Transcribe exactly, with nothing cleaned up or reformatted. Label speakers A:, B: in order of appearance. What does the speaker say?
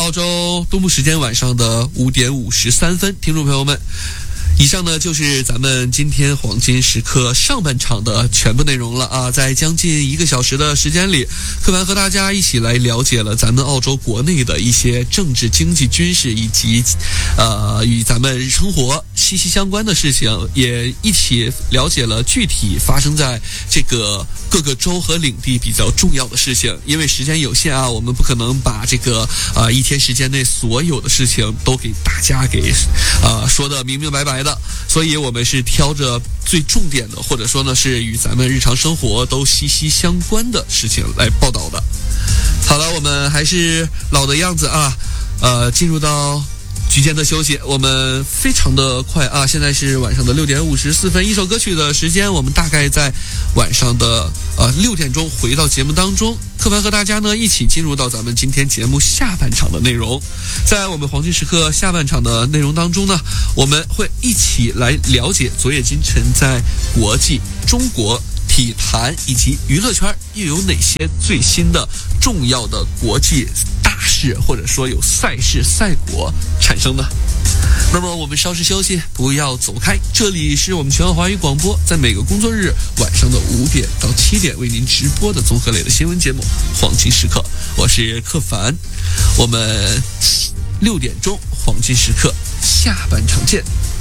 A: 澳洲东部时间晚上的五点五十三分，听众朋友们，以上呢就是咱们今天黄金时刻上半场的全部内容了啊！在将近一个小时的时间里，柯凡和大家一起来了解了咱们澳洲国内的一些政治、经济、军事以及呃与咱们生活息息相关的事情，也一起了解了具体发生在这个各个州和领地比较重要的事情。因为时间有限啊，我们不可能把这个呃一天时间内所有的事情都给大家给呃说的明明白白的。所以我们是挑着最重点的，或者说呢是与咱们日常生活都息息相关的事情来报道的。好了，我们还是老的样子啊，呃，进入到局间的休息，我们非常的快啊！现在是晚上的六点五十四分，一首歌曲的时间，我们大概在晚上的呃六点钟回到节目当中。柯凡和大家呢一起进入到咱们今天节目下半场的内容。在我们黄金时刻下半场的内容当中呢，我们会一起来了解昨夜今晨在国际、中国体坛以及娱乐圈又有哪些最新的重要的国际大事，或者说有赛事赛果产生的。那么我们稍事休息，不要走开，这里是我们全澳华语广播，在每个工作日晚上的五点到七点为您直播的综合类的新闻节目黄金时刻，我是柯凡，我们六点钟黄金时刻下半场见。